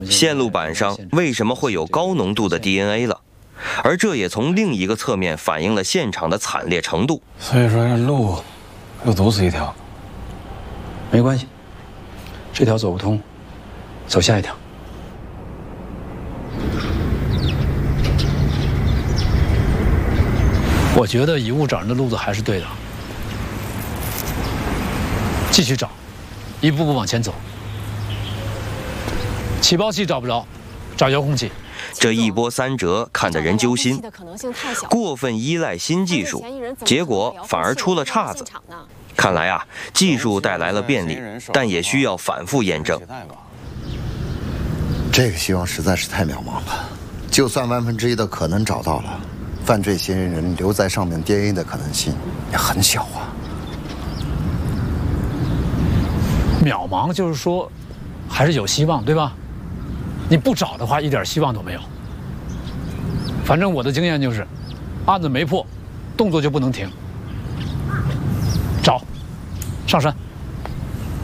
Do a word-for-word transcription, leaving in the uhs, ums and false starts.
线路板上为什么会有高浓度的 D N A 了？而这也从另一个侧面反映了现场的惨烈程度。 所以说，这路又堵死一条。 没关系，这条走不通，走下一条。我觉得遗物找人的路子还是对的，继续找，一步步往前走。起爆器找不着，找遥控器。 这一波三折，看得人揪心。过分依赖新技术，结果反而出了岔子。看来啊，技术带来了便利，但也需要反复验证。 这个希望实在是太渺茫了。就算万分之一的可能找到了，犯罪嫌疑人留在上面 D N A 的可能性也很小啊。 渺茫就是说，还是有希望，对吧？你不找的话，一点希望都没有。反正我的经验就是，案子没破，动作就不能停。找，上山。